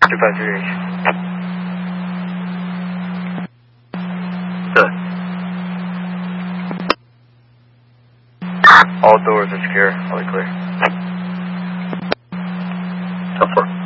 253H. Good. All doors are secure. All clear. 10-4.